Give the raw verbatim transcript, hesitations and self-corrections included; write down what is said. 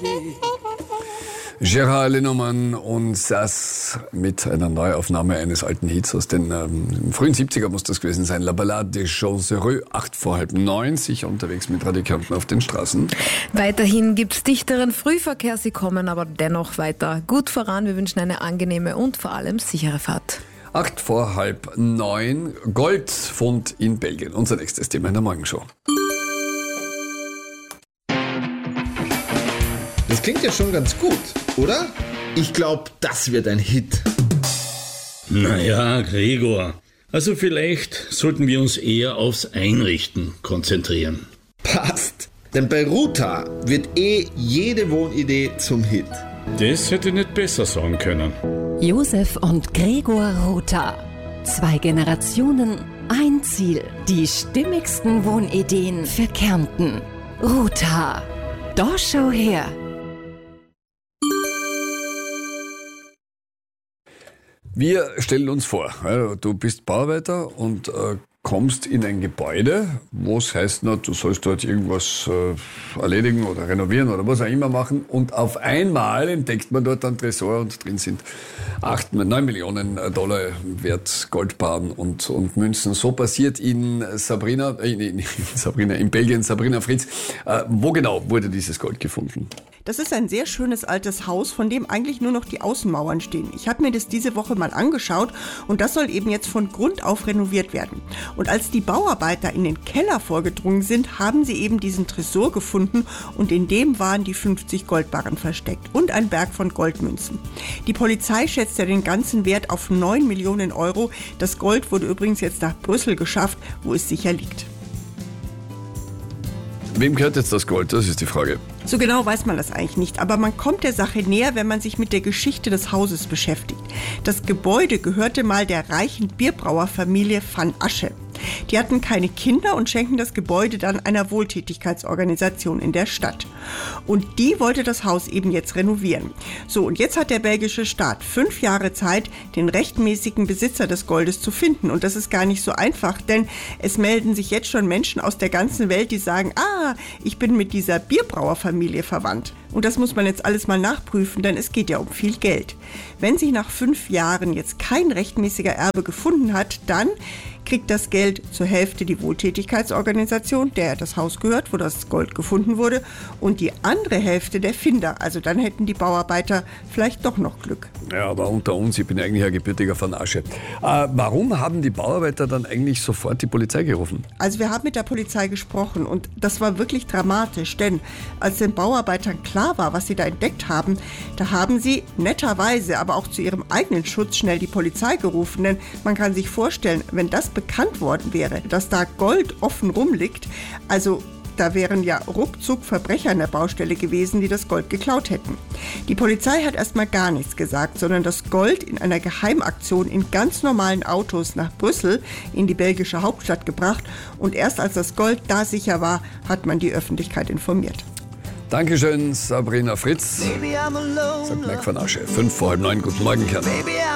Gérard Lenormand und Sass mit einer Neuaufnahme eines alten Hits aus den ähm, frühen siebziger muss das gewesen sein. La Ballade des Gens Heureux, acht vor halb neun, sicher unterwegs mit Radikanten auf den Straßen. Weiterhin gibt's dichteren Frühverkehr, sie kommen aber dennoch weiter gut voran. Wir wünschen eine angenehme und vor allem sichere Fahrt. Acht vor halb neun, Goldfund in Belgien. Unser nächstes Thema in der Morgenshow. Das klingt ja schon ganz gut, oder? Ich glaube, das wird ein Hit. Naja, Gregor, also vielleicht sollten wir uns eher aufs Einrichten konzentrieren. Passt, denn bei Ruta wird eh jede Wohnidee zum Hit. Das hätte ich nicht besser sagen können. Josef und Gregor Rother. Zwei Generationen, ein Ziel. Die stimmigsten Wohnideen für Kärnten. Rother. Da schau her. Wir stellen uns vor, du bist Bauarbeiter und äh, kommst in ein Gebäude, wo es heißt, na, du sollst dort irgendwas äh, erledigen oder renovieren oder was auch immer machen, und auf einmal entdeckt man dort einen Tresor und drin sind acht, neun Millionen Dollar wert Goldbarren und, und Münzen. So passiert in Sabrina, äh, in, in Sabrina, in Belgien, Sabrina Fritz. Äh, wo genau wurde dieses Gold gefunden? Das ist ein sehr schönes altes Haus, von dem eigentlich nur noch die Außenmauern stehen. Ich habe mir das diese Woche mal angeschaut und das soll eben jetzt von Grund auf renoviert werden. Und als die Bauarbeiter in den Keller vorgedrungen sind, haben sie eben diesen Tresor gefunden und in dem waren die fünfzig Goldbarren versteckt und ein Berg von Goldmünzen. Die Polizei schätzt ja den ganzen Wert auf neun Millionen Euro. Das Gold wurde übrigens jetzt nach Brüssel geschafft, wo es sicher liegt. Wem gehört jetzt das Gold? Das ist die Frage. So genau weiß man das eigentlich nicht, aber man kommt der Sache näher, wenn man sich mit der Geschichte des Hauses beschäftigt. Das Gebäude gehörte mal der reichen Bierbrauerfamilie van Asche. Die hatten keine Kinder und schenken das Gebäude dann einer Wohltätigkeitsorganisation in der Stadt. Und die wollte das Haus eben jetzt renovieren. So, und jetzt hat der belgische Staat fünf Jahre Zeit, den rechtmäßigen Besitzer des Goldes zu finden. Und das ist gar nicht so einfach, denn es melden sich jetzt schon Menschen aus der ganzen Welt, die sagen, ah, ich bin mit dieser Bierbrauerfamilie verwandt. Und das muss man jetzt alles mal nachprüfen, denn es geht ja um viel Geld. Wenn sich nach fünf Jahren jetzt kein rechtmäßiger Erbe gefunden hat, dann kriegt das Geld zur Hälfte die Wohltätigkeitsorganisation, der das Haus gehört, wo das Gold gefunden wurde, und die andere Hälfte der Finder. Also dann hätten die Bauarbeiter vielleicht doch noch Glück. Ja, aber unter uns, ich bin eigentlich ein gebürtiger van Asche. Äh, warum haben die Bauarbeiter dann eigentlich sofort die Polizei gerufen? Also wir haben mit der Polizei gesprochen und das war wirklich dramatisch, denn als den Bauarbeitern klar war, was sie da entdeckt haben, da haben sie netterweise, aber auch zu ihrem eigenen Schutz schnell die Polizei gerufen, denn man kann sich vorstellen, wenn das bekannt worden wäre, dass da Gold offen rumliegt, also da wären ja ruckzuck Verbrecher an der Baustelle gewesen, die das Gold geklaut hätten. Die Polizei hat erstmal gar nichts gesagt, sondern das Gold in einer Geheimaktion in ganz normalen Autos nach Brüssel in die belgische Hauptstadt gebracht und erst als das Gold da sicher war, hat man die Öffentlichkeit informiert. Dankeschön, Sabrina Fritz. Sagt Mike van Asche. Fünf vor halb neun, guten Morgen, Kern.